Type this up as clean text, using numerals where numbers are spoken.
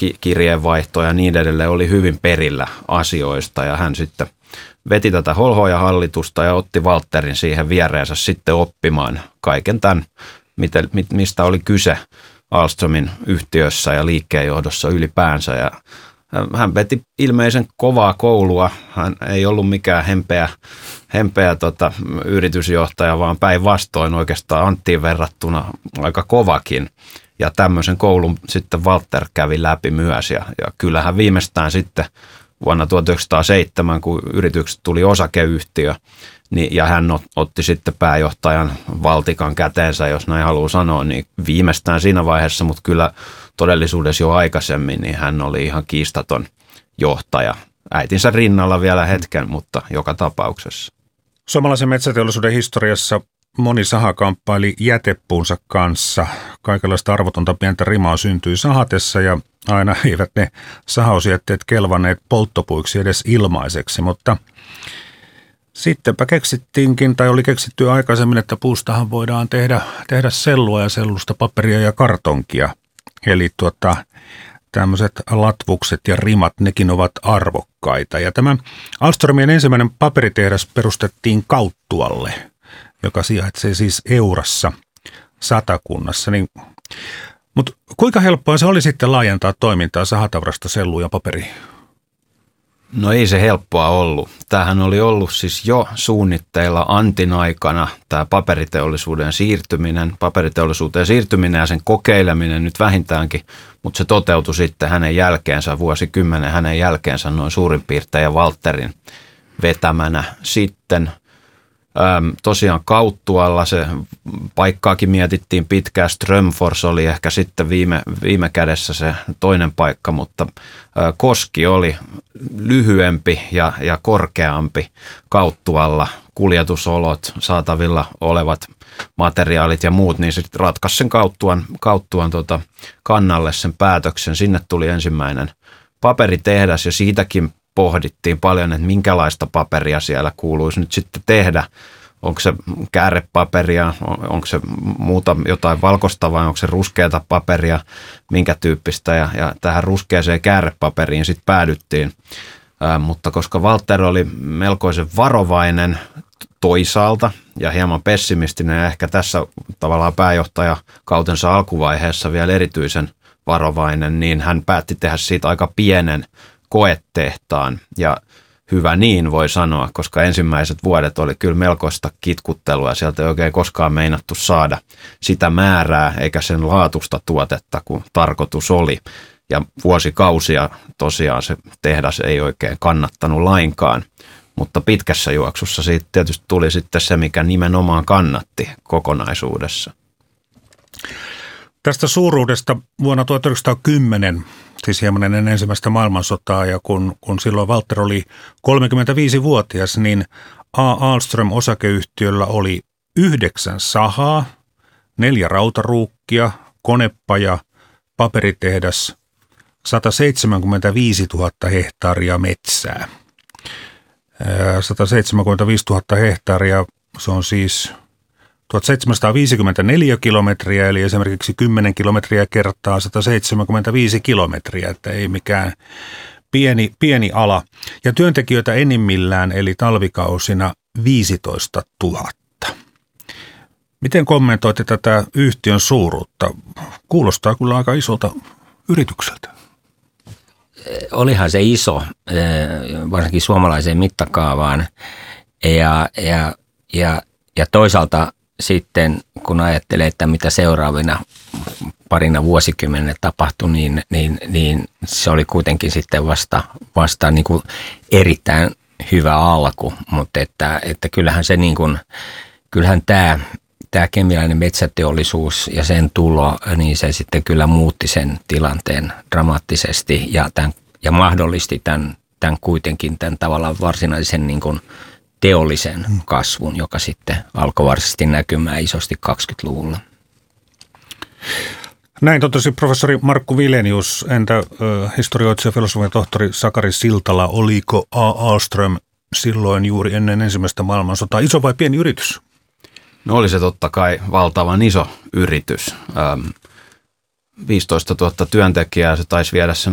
kirjeenvaihtoa ja niin edelleen, oli hyvin perillä asioista ja hän sitten veti tätä Holhojan hallitusta ja otti Walterin siihen viereensä sitten oppimaan kaiken tämän, mistä oli kyse Ahlströmin yhtiössä ja liikkeenjohdossa ylipäänsä. Ja hän veti ilmeisen kovaa koulua. Hän ei ollut mikään hempeä yritysjohtaja, vaan päinvastoin oikeastaan Anttiin verrattuna aika kovakin. Ja tämmöisen koulun sitten Walter kävi läpi myös. Ja kyllähän viimeistään sitten vuonna 1907, kun yrityksestä tuli osakeyhtiö, niin, ja hän otti sitten pääjohtajan valtikan käteensä, jos näin haluaa sanoa, niin viimeistään siinä vaiheessa, mutta kyllä todellisuudessa jo aikaisemmin, niin hän oli ihan kiistaton johtaja. Äitinsä rinnalla vielä hetken, mutta joka tapauksessa. Suomalaisen metsäteollisuuden historiassa moni saha kamppaili jätepuunsa kanssa. Kaikenlaista arvotonta pientä rimaa syntyi sahatessa ja aina eivät ne sahausjätteet kelvanneet polttopuiksi edes ilmaiseksi, mutta sittenpä keksittiinkin, tai oli keksitty aikaisemmin, että puustahan voidaan tehdä sellua ja sellusta paperia ja kartonkia. Eli tämmöiset latvukset ja rimat, nekin ovat arvokkaita. Ja tämä Ahlströmien ensimmäinen paperitehdas perustettiin Kauttualle, joka sijaitsee siis Eurassa Satakunnassa. Mutta kuinka helppoa se oli sitten laajentaa toimintaa sahatavarasta selluun ja paperiin? No ei se helppoa ollut. Tämähän oli ollut siis jo suunnitteilla Antin aikana tämä paperiteollisuuteen siirtyminen ja sen kokeileminen nyt vähintäänkin, mutta se toteutui sitten hänen jälkeensä, vuosikymmenen hänen jälkeensä noin suurin piirtein ja Walterin vetämänä sitten. Tosiaan Kauttualla se paikkaakin mietittiin pitkään. Strömfors oli ehkä sitten viime kädessä se toinen paikka, mutta koski oli lyhyempi ja korkeampi Kauttualla. Kuljetusolot, saatavilla olevat materiaalit ja muut, niin sitten ratkaisi sen Kauttuan kannalle sen päätöksen. Sinne tuli ensimmäinen paperitehdas ja siitäkin pohdittiin paljon, että minkälaista paperia siellä kuuluisi nyt sitten tehdä. Onko se käärrepaperia, onko se muuta jotain valkoista vai onko se ruskeata paperia, minkä tyyppistä. Ja tähän ruskeaseen käärrepaperiin sitten päädyttiin. Mutta koska Walter oli melkoisen varovainen toisaalta ja hieman pessimistinen ja ehkä tässä tavallaan pääjohtajakautensa alkuvaiheessa vielä erityisen varovainen, niin hän päätti tehdä siitä aika pienen koetehtaan ja hyvä niin voi sanoa, koska ensimmäiset vuodet oli kyllä melkoista kitkuttelua ja sieltä ei oikein koskaan meinattu saada sitä määrää eikä sen laatusta tuotetta kuin tarkoitus oli. Ja vuosikausia tosiaan se tehdas ei oikein kannattanut lainkaan, mutta pitkässä juoksussa siitä tietysti tuli sitten se, mikä nimenomaan kannatti kokonaisuudessa. Tästä suuruudesta vuonna 1910, siis hieman ennen ensimmäistä maailmansotaa, ja kun silloin Walter oli 35-vuotias, niin A. Ahlström-osakeyhtiöllä oli 9 sahaa, 4 rautaruukkia, konepaja, paperitehdas, 175 000 hehtaaria metsää. 175 000 hehtaaria, se on siis 1754 kilometriä, eli esimerkiksi 10 kilometriä kertaa 175 kilometriä, että ei mikään pieni ala. Ja työntekijöitä enimmillään, eli talvikausina 15 000. Miten kommentoitte tätä yhtiön suuruutta? Kuulostaa kyllä aika isolta yritykseltä. Olihan se iso, varsinkin suomalaiseen mittakaavaan. Ja toisaalta sitten, kun ajattelee, että mitä seuraavina parina vuosikymmenellä tapahtui, niin se oli kuitenkin sitten vasta niin kuin erittäin hyvä alku. Mutta että kyllähän se niin kuin, kyllähän tämä kemiallinen metsäteollisuus ja sen tulo, niin se sitten kyllä muutti sen tilanteen dramaattisesti ja mahdollisti tämän kuitenkin tämän tavallaan varsinaisen niin kuin teollisen kasvun, joka sitten alkoi varsinaisesti näkymään isosti 20-luvulla. Näin totesi professori Markku Vilenius. Entä historioitsija, filosofian tohtori Sakari Siltala, oliko A. Ahlström silloin juuri ennen ensimmäistä maailmansotaa iso vai pieni yritys? No oli se totta kai valtavan iso yritys. 15 000 työntekijää, se taisi viedä sen